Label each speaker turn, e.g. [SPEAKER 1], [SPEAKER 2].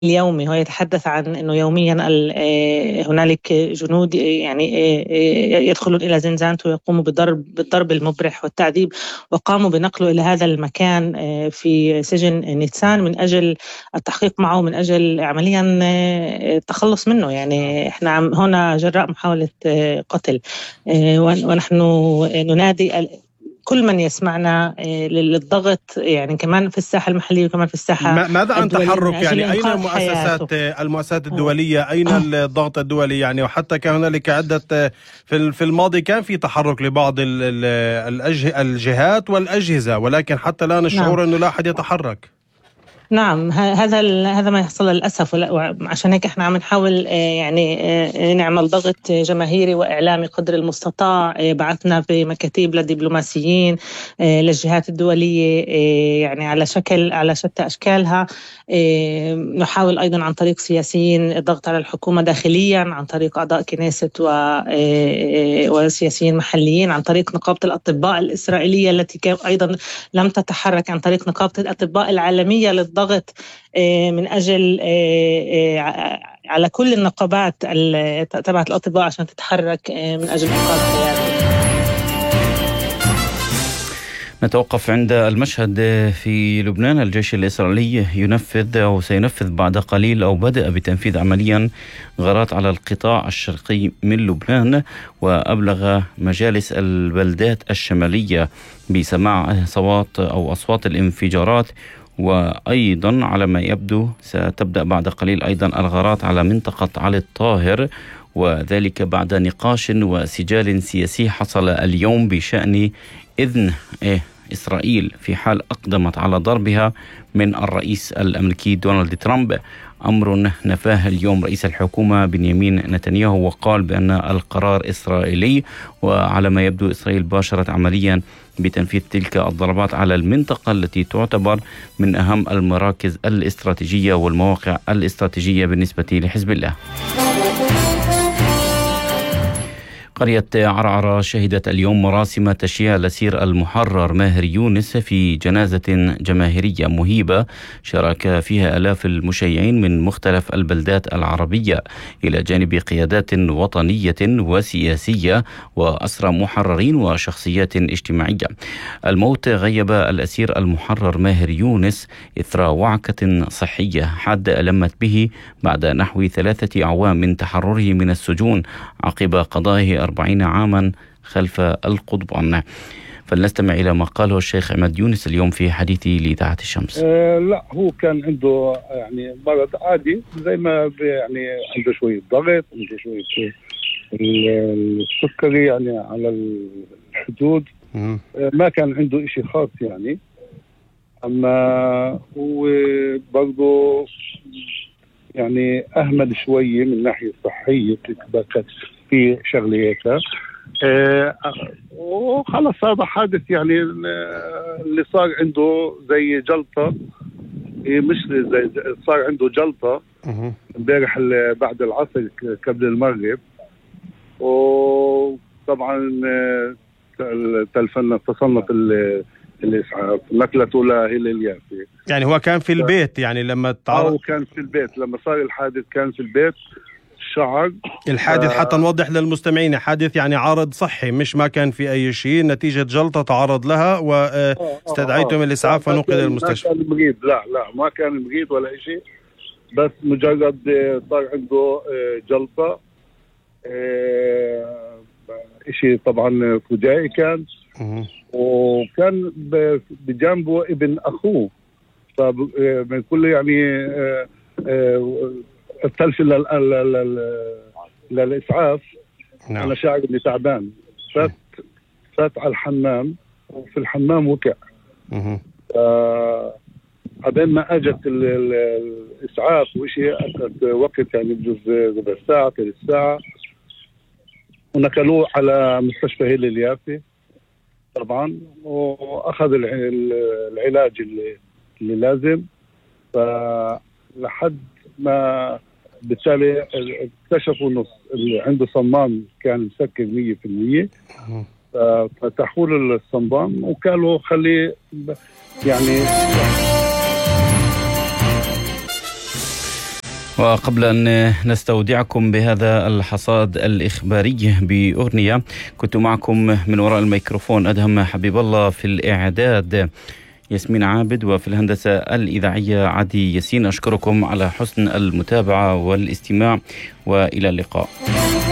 [SPEAKER 1] اليومي. هو يتحدث عن أنه يوميا هنالك جنود يعني يدخلون إلى زنزانته ويقوموا بالضرب المبرح والتعذيب، وقاموا بنقله إلى هذا المكان في سجن نيتسان من أجل التحقيق معه، من أجل عمليا التخلص منه. يعني إحنا هنا جراء محاولة قتل، ونحن ننادي كل من يسمعنا للضغط، يعني كمان في الساحة المحلية وكمان في الساحة
[SPEAKER 2] ماذا عن
[SPEAKER 1] الدولية، من
[SPEAKER 2] تحرك؟
[SPEAKER 1] أجل
[SPEAKER 2] يعني أين
[SPEAKER 1] إنقاذ حياته.
[SPEAKER 2] المؤسسات الدولية؟ أين الضغط الدولي؟ يعني وحتى كان هنالك عدة في الماضي كان في تحرك لبعض الجهات والأجهزة، ولكن حتى الآن
[SPEAKER 1] نعم،
[SPEAKER 2] الشعور أنه لا أحد يتحرك.
[SPEAKER 1] نعم، هذا ما يحصل للأسف. وعشان هيك احنا عم نحاول يعني نعمل ضغط جماهيري وإعلامي قدر المستطاع. بعثنا بمكاتيب لدبلوماسيين للجهات الدولية، يعني على شتى أشكالها. نحاول أيضا عن طريق سياسيين الضغط على الحكومة داخليا، عن طريق أعضاء كنيست وسياسيين محليين، عن طريق نقابة الأطباء الإسرائيلية التي أيضا لم تتحرك، عن طريق نقابة الأطباء العالمية للضغط من أجل على كل النقابات تبعت الأطباء عشان تتحرك من أجل إنقاذ حياته.
[SPEAKER 3] نتوقف عند المشهد في لبنان. الجيش الإسرائيلي ينفذ أو سينفذ بعد قليل أو بدأ بتنفيذ عمليا غارات على القطاع الشرقي من لبنان، وأبلغ مجالس البلدات الشمالية بسماع أصوات الانفجارات. وأيضا على ما يبدو ستبدأ بعد قليل أيضا الغارات على منطقة علي الطاهر، وذلك بعد نقاش وسجال سياسي حصل اليوم بشأن إذن إسرائيل في حال أقدمت على ضربها من الرئيس الأمريكي دونالد ترامب، أمر نفاه اليوم رئيس الحكومة بنيامين نتنياهو، وقال بأن القرار إسرائيلي. وعلى ما يبدو إسرائيل باشرت عمليا بتنفيذ تلك الضربات على المنطقة التي تعتبر من أهم المراكز الاستراتيجية والمواقع الاستراتيجية بالنسبة لحزب الله. قرية عرعرة شهدت اليوم مراسم تشييع الأسير المحرر ماهر يونس في جنازة جماهيرية مهيبة شارك فيها آلاف المشيعين من مختلف البلدات العربية، إلى جانب قيادات وطنية وسياسية وأسرى محررين وشخصيات اجتماعية. الموت غيب الأسير المحرر ماهر يونس إثر وعكة صحية حادة ألمت به بعد نحو 3 أعوام من تحرره من السجون عقب قضائه 40 عاما خلف القضبان. فلنستمع إلى ما قاله الشيخ عماد يونس اليوم في حديثه لإذاعة الشمس.
[SPEAKER 4] لا، هو كان عنده يعني مرض عادي، زي ما يعني عنده شوية ضغط، عنده شوية السكري يعني على الحدود. ما كان عنده إشي خاص يعني. أما هو برضو يعني أهمل شوية من ناحية صحية، كانت في شغلة هيك. وخلص هذا حادث يعني اللي صار عنده زي جلطة، مش زي صار عنده جلطة امبارح بعد العصر قبل المغرب. وطبعا تصنف الإسعاف نقلته لهلال اليافي.
[SPEAKER 2] يعني هو كان في البيت، يعني لما
[SPEAKER 4] تعرض كان في البيت لما صار الحادث، كان في البيت شعر
[SPEAKER 2] الحادث. حتى نوضح للمستمعين، حادث يعني عارض صحي، مش ما كان في أي شيء، نتيجة جلطة تعرض لها واستدعيتم الإسعاف ونقل المستشفى.
[SPEAKER 4] ما كان مريض، لا ما كان مريض ولا شيء، بس مجرد صار عنده جلطة. شيء طبعا فجائي كان. وكان بجانبه ابن أخوه، فمن كل يعني التلف للإسعاف.
[SPEAKER 2] نعم.
[SPEAKER 4] أنا شاعر إني تعبان، فات على الحمام، وفي الحمام وقع. بعدين ما أجت الإسعاف وشيء، أخذ وقت يعني بجوز ربع ساعة 3 ساعة، ونقلوه على مستشفى هلال اليافي طبعا، وأخذ العلاج اللي لازم. فلحد ما بالتالي اكتشفوا انه اللي عنده صمام كان مسكر 100%. فتحوا له الصمام وقالوا خليه يعني
[SPEAKER 3] وقبل أن نستودعكم بهذا الحصاد الإخباري بأغنية، كنت معكم من وراء الميكروفون أدهم حبيب الله، في الإعداد ياسمين عابد، وفي الهندسة الإذاعية عدي ياسين. أشكركم على حسن المتابعة والاستماع، وإلى اللقاء.